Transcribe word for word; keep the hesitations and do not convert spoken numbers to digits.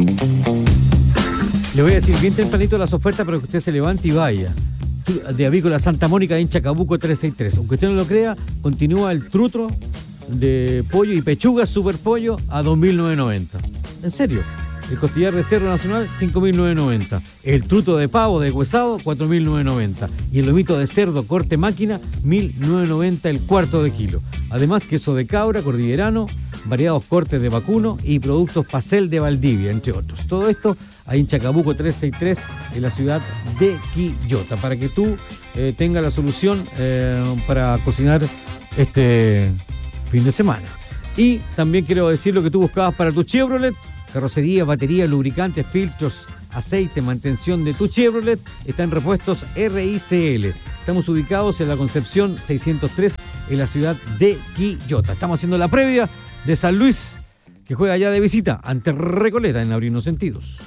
Le voy a decir bien tempranito las ofertas para que usted se levante y vaya. De Avícola Santa Mónica en Chacabuco trescientos sesenta y tres. Aunque usted no lo crea, continúa el trutro de pollo y pechuga super pollo a dos mil novecientos noventa. En serio. El costillar de cerdo nacional, cinco mil novecientos noventa. El truto de pavo deshuesado, cuatro mil novecientos noventa. Y el lomito de cerdo corte máquina, mil novecientos noventa el cuarto de kilo. Además, queso de cabra, cordillerano, variados cortes de vacuno y productos Pacel de Valdivia, entre otros. Todo esto ahí en Chacabuco trescientos sesenta y tres, en la ciudad de Quillota, para que tú eh, tengas la solución eh, para cocinar este fin de semana. Y también quiero decir lo que tú buscabas para tu Chevrolet: carrocería, batería, lubricantes, filtros, aceite, mantención de tu Chevrolet. Está en Repuestos R I C L. Estamos ubicados en la Concepción seiscientos tres, en la ciudad de Quillota. Estamos haciendo la previa de San Luis, que juega allá de visita ante Recoleta en Abrinos Sentidos.